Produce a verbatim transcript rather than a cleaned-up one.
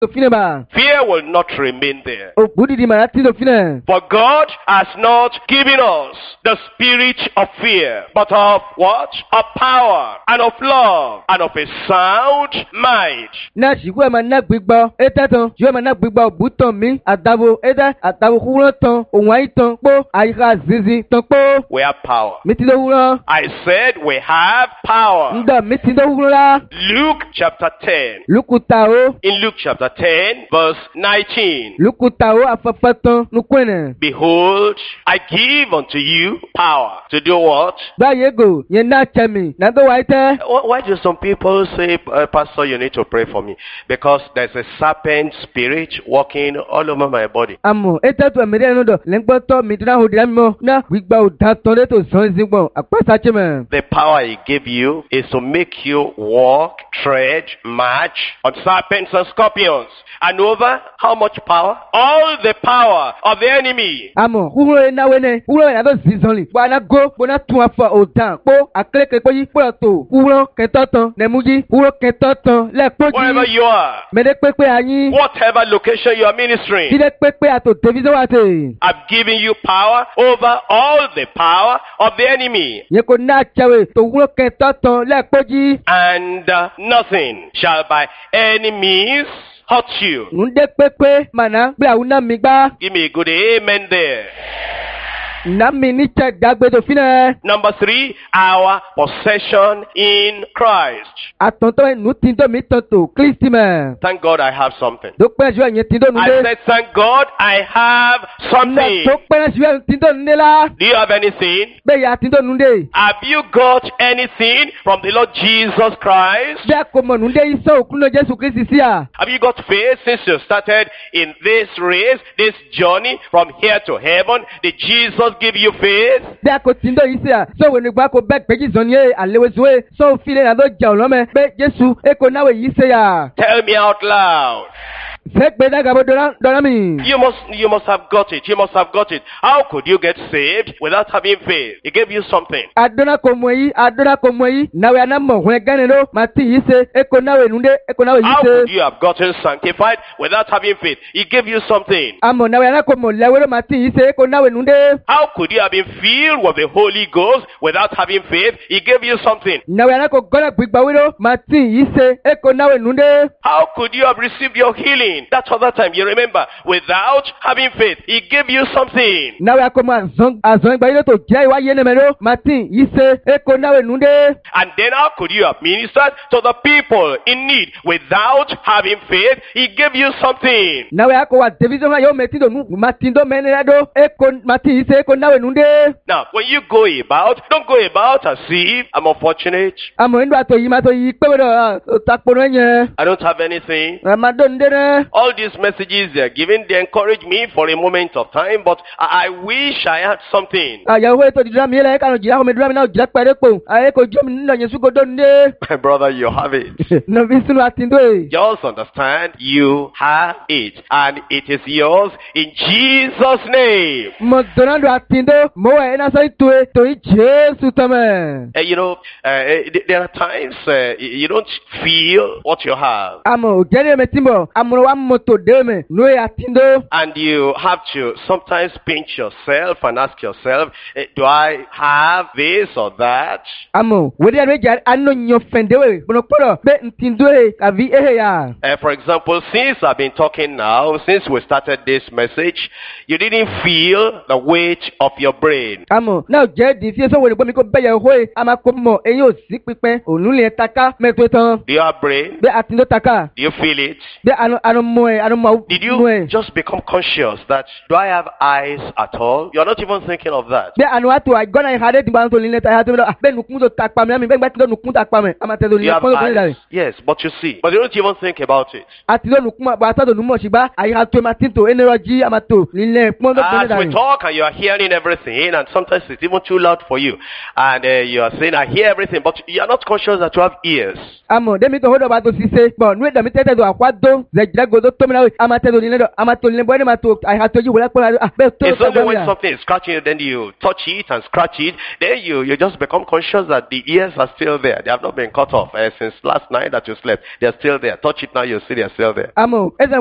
Fear will not remain there. Obudidi marati do fine. For God has not given us the spirit of fear, but of what? Of power, and of love, and of a sound mind. Na shigwe mana gbigbo etetan shigwe mana gbigbo buton mi adawo eda atawo kuran tan ohun aitan po ayika zizi tan po. We have power. Mi ti do wuran. I said we have power. Nda mi ti do wuran. Luke chapter ten. Lukutao. In Luke chapter ten, verse nineteen. Lukutao afafatan nukwene. Behold, I give unto you power to do what? Bayego yen na chemi na do waite. Why do some people say, uh, Pastor, you need to pray for me? Because there's a serpent spirit walking all over my body. Amo etetu emere no do lengboto mi tuna hodira mi mo na gbigba o dan ton le to san zingbon apasa cheme. The power he gave you is to make you walk, tread, march on serpents and scorpions. And over how much power? All the power of the enemy. Amo hulo na wene hulo na do zizonli wa na go bona tun afa o dan po akleke po yi po to hulo ketotan nemuji hulo ketotan le poji. Wherever you are, mede pepe ayin, whatever location you are ministering, dide pepe ato television wate. I've given you power over all the power of the enemy. Ye ko na chawe to hulo ketotan le poji. And uh, nothing shall by any means hurt you. Nde pepe mana gbe awuna mi gba. Give me a good amen there. Nami ni check dagbe to fine. Number three, our possession in Christ. Atonto enu tindo mi tonto Kristi me. Thank God I have something. Do pe jo yen tindo nu I de. said, thank God I have something. Do pe jo tindo nu la. Do you have anything? Be ya tindo nu de. Have you got anything from the Lord Jesus Christ? Be ko mo nu de iso okuno Jesu Kristi sia. Have you got faith since you started in this race, this journey from here to heaven? Did Jesus give you faith? Be ko tindo isia. So we ni gba ko be peji zonye alewezwe. So file na do ja olome be Jesu e ko nawe yise ya. Tell me out loud. You must, you must have got it. You must have got it. How could you get saved without having faith? He gave you something. How could you have gotten sanctified without having faith? He gave you something. How could you have been filled with the Holy Ghost without having faith? He gave you something. How could you have received your healing that other time, you remember, without having faith? He gave you something. And then how could you have ministered to the people in need without having faith? He gave you something. Now, when you go about, don't go about as if I'm unfortunate. I don't have anything. All these messages they are giving, they encourage me for a moment of time, but I, I wish I had something. My brother, you have it. Just understand, you have it, and it is yours in Jesus' name. Uh, you know, uh, there are times uh, you don't feel what you have. And you have to sometimes pinch yourself and ask yourself, do I have this or that? Uh, for example, since I've been talking now, since we started this message, you didn't feel the weight of your brain. Do you have brain? Do you feel it? Did you just become conscious that, do I have eyes at all? You're not even thinking of that. You have eyes, yes, but you see. But you don't even think about it. As we talk and you are hearing everything, and sometimes it's even too loud for you. And uh, you are saying, I hear everything, but you are not conscious that you have ears. It's only when something is scratching you, then you touch it and scratch it, then you, you just become conscious that the ears are still there. They have not been cut off uh, since last night that you slept. They're still there. Touch it now, you see they're still there.